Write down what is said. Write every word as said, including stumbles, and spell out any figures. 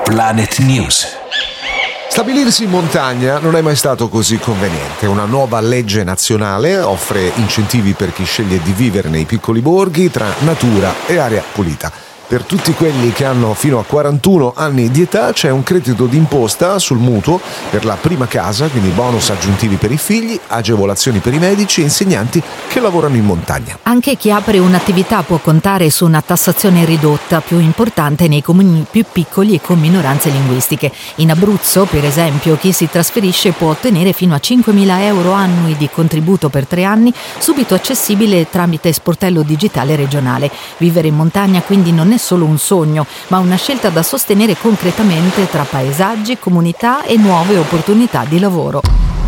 Planet News. Stabilirsi in montagna non è mai stato così conveniente. Una nuova legge nazionale offre incentivi per chi sceglie di vivere nei piccoli borghi tra natura e aria pulita. Per tutti quelli che hanno fino a quarantuno anni di età c'è un credito d'imposta sul mutuo per la prima casa, quindi bonus aggiuntivi per i figli, agevolazioni per i medici e insegnanti che lavorano in montagna. Anche chi apre un'attività può contare su una tassazione ridotta, più importante nei comuni più piccoli e con minoranze linguistiche. In Abruzzo, per esempio, chi si trasferisce può ottenere fino a cinquemila euro annui di contributo per tre anni, subito accessibile tramite sportello digitale regionale. Vivere in montagna quindi non è solo un sogno, ma una scelta da sostenere concretamente tra paesaggi, comunità e nuove opportunità di lavoro.